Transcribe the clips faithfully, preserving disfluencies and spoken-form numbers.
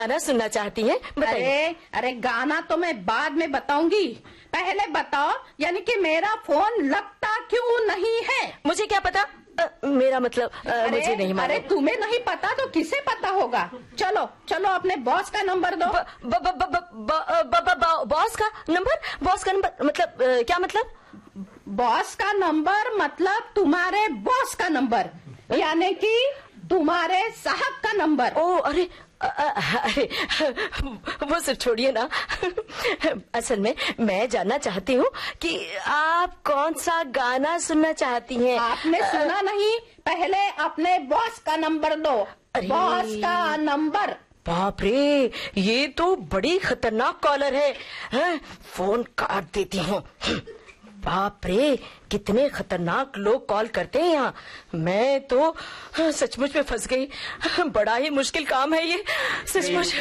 गाना सुनना चाहती हैं? बताइए। अरे अरे गाना तो मैं बाद में बताऊंगी, पहले बताओ यानी कि मेरा फोन लगता क्यों नहीं है? मुझे क्या पता, आ, मेरा मतलब आ, अरे, मुझे नहीं मालूम। अरे तुम्हें नहीं पता तो किसे पता होगा? चलो चलो अपने बॉस का नंबर दो। ब, ब, ब, ब, ब, ब, ब, ब, बॉस का नंबर? बॉस का नंबर मतलब आ, क्या मतलब? बॉस का नंबर मतलब तुम्हारे बॉस का नंबर, यानी कि तुम्हारे साहब का नंबर। ओ अरे अरे वो सब छोड़िए ना। असल में मैं जानना चाहती हूँ कि आप कौन सा गाना सुनना चाहती हैं। आपने सुना नहीं? पहले अपने बॉस का नंबर दो। बॉस का नंबर। बाप रे, ये तो बड़ी खतरनाक कॉलर है, है? फोन काट देती हूँ। बाप रे, कितने खतरनाक लोग कॉल करते हैं यहाँ। मैं तो सचमुच में फंस गई। बड़ा ही मुश्किल काम है ये, सचमुच।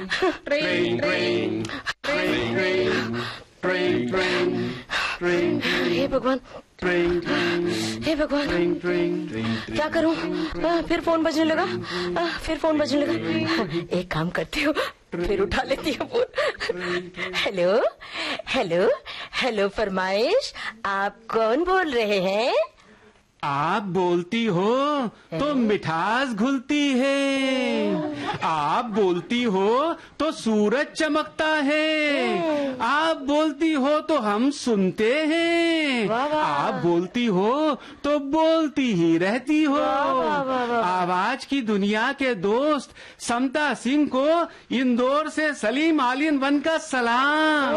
हे भगवान, हे भगवान, क्या करूं? आ, फिर फोन बजने लगा, आ, फिर फोन बजने लगा। एक काम करती हूँ, फिर उठा लेती हूँ फोन। हेलो हेलो हेलो, फरमाइश, आप कौन बोल रहे हैं? आप बोलती हो तो मिठास घुलती है, आप बोलती हो तो सूरज चमकता है, आप बोलती हो तो हम सुनते हैं, आप बोलती हो तो बोलती ही रहती हो। आवाज की दुनिया के दोस्त समता सिंह को इंदौर से सलीम आलिन वन का सलाम।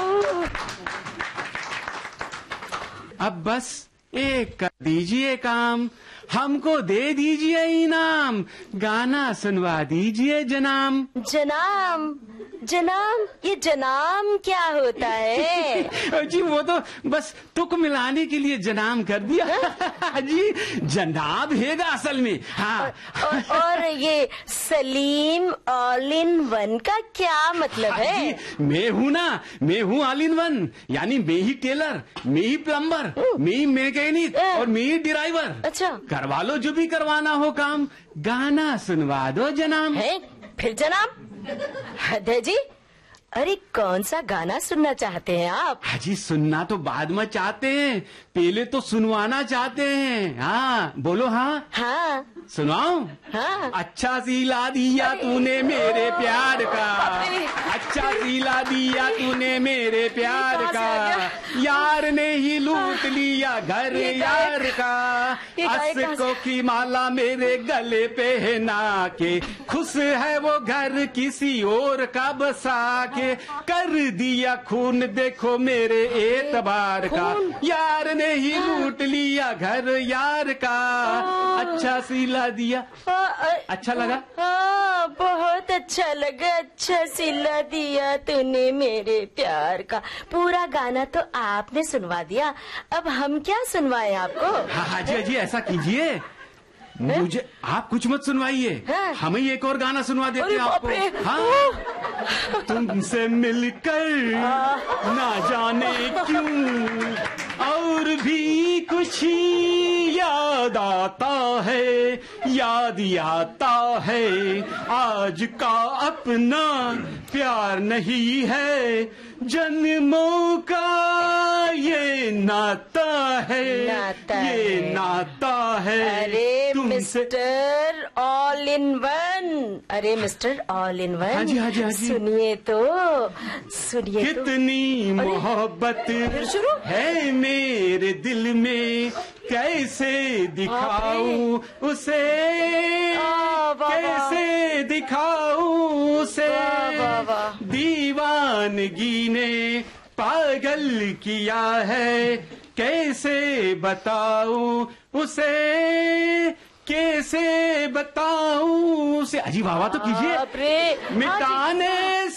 अब बस एक कर दीजिए काम, हमको दे दीजिए इनाम, गाना सुनवा दीजिए जनाम। जनाम जनाम, ये जनाम क्या होता है? जी वो तो बस तुक मिलाने के लिए जनाम कर दिया। जी जनाब हैगा असल में। हाँ। और, और, और ये सलीम ऑल इन वन का क्या मतलब है? जी मैं हूँ ना, मैं हूँ ऑल इन वन, यानी मैं ही टेलर, मैं ही प्लम्बर, मैं ही मैकेनिक और मैं ही ड्राइवर। अच्छा, करवा लो जो भी करवाना हो काम, गाना सुनवा दो जनाब। है? फिर जनाब हद है जी। अरे कौन सा गाना सुनना चाहते हैं आप? हाजी सुनना तो बाद में चाहते हैं, पहले तो सुनवाना चाहते हैं। हाँ बोलो। हाँ हाँ सुनाओ। हाँ। अच्छा सिला दिया तूने मेरे प्यार का, अच्छा सिला दिया तूने मेरे प्यार का, यार ने ही लूट लिया घर यार का, अस्कों की माला मेरे गले पहना के, खुश है वो घर किसी और का बसा के, कर दिया खून देखो मेरे एतबार का, यार ने ही लूट लिया घर यार का, अच्छा सिला दिया। अच्छा लगा? हाँ बहुत अच्छा लगा। अच्छा सिला दिया तूने मेरे प्यार का। पूरा गाना तो आपने सुनवा दिया, अब हम क्या सुनवाएं आपको? हाँ हाँ जी जी ऐसा कीजिए, मुझे आप कुछ मत सुनवाइए, हाँ? हमें एक और गाना सुनवा देते हैं आपको। हाँ तुमसे मिलकर ना जाने क्यों और भी कुछ याद आता है, याद आता है आज का अपना प्यार नहीं है, जन्मों का ये नाता है, नाता ये है। नाता है। अरे मिस्टर ऑल इन वन, अरे मिस्टर ऑल इन वन, हाँ जी हाँ जी हाँ जी। सुनिए तो सुनिए तो। कितनी मोहब्बत है मेरे दिल में, कैसे दिखाऊं उसे, कैसे दिखाऊं उसे, दीवानगी ने पागल किया है, कैसे बताऊं उसे, कैसे बताऊं उसे। अजी वाह वाह तो कीजिए। बाप रे, मिटाने